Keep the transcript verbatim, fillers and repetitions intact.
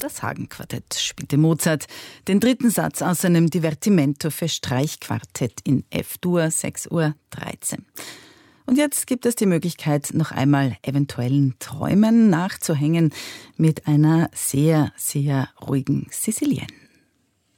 Das Hagen-Quartett spielte Mozart den dritten Satz aus seinem Divertimento für Streichquartett in F-Dur, sechs Uhr dreizehn. Und jetzt gibt es die Möglichkeit, noch einmal eventuellen Träumen nachzuhängen mit einer sehr, sehr ruhigen Sizilienne.